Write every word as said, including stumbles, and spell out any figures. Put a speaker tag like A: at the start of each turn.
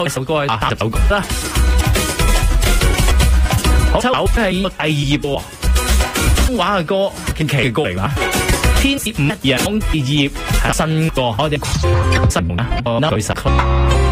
A: 一首歌啊，十首歌啦。好，抽樓係第二頁，普通話嘅歌，近期嘅歌嚟㗎。天使五一二，第二頁係新歌，我哋新夢啊，舉實。